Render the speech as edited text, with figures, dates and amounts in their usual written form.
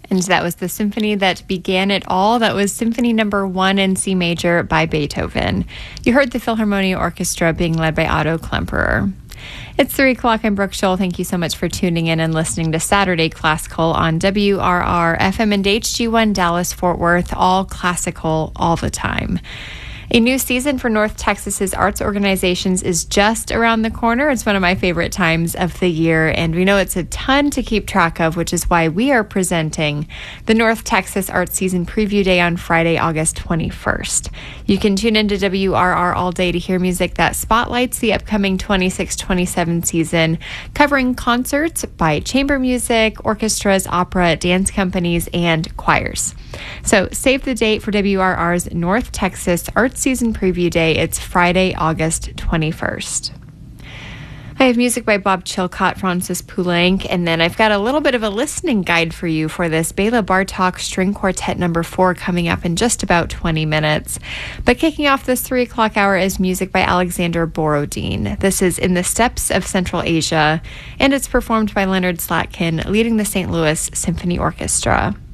And that was the symphony that began it all. That was Symphony Number 1 in C Major by Beethoven. You heard the Philharmonia Orchestra being led by Otto Klemperer. It's 3 o'clock. I'm Brooke Scholl. Thank you so much for tuning in and listening to Saturday Classical on WRR FM and HG1 Dallas Fort Worth. All classical all the time. A new season for North Texas's arts organizations is just around the corner. It's one of my favorite times of the year, and we know it's a ton to keep track of, which is why we are presenting the North Texas Arts Season Preview Day on Friday, August 21st. You can tune into WRR all day to hear music that spotlights the upcoming 26-27 season, covering concerts by chamber music, orchestras, opera, dance companies, and choirs. So save the date for WRR's North Texas Arts Season Preview Day. It's Friday, August 21st. I have music by Bob Chilcott, Francis Poulenc, and then I've got a little bit of a listening guide for you for this Bela Bartok String Quartet number 4 coming up in just about 20 minutes. But kicking off this 3 o'clock hour is music by Alexander Borodin. This is In the Steppes of Central Asia, and it's performed by Leonard Slatkin, leading the St. Louis Symphony Orchestra.